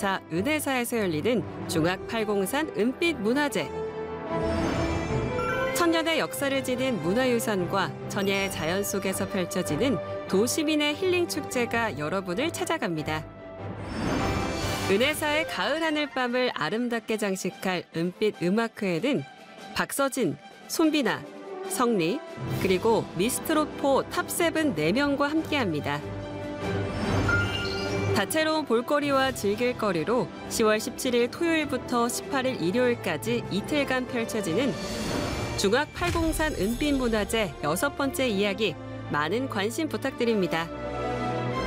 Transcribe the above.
기차 은혜사에서 열리는 중학 803 은빛 문화제. 천년의 역사를 지닌 문화유산과 천혜의 자연 속에서 펼쳐지는 도시민의 힐링 축제가 여러분을 찾아갑니다. 은혜사의 가을 하늘밤을 아름답게 장식할 은빛 음악회에는 박서진, 손비나, 성리, 그리고 미스트롯4 탑7 4명과 함께합니다. 다채로운 볼거리와 즐길거리로 10월 17일 토요일부터 18일 일요일까지 이틀간 펼쳐지는 중학 803 은빛문화제 6번째 이야기 많은 관심 부탁드립니다.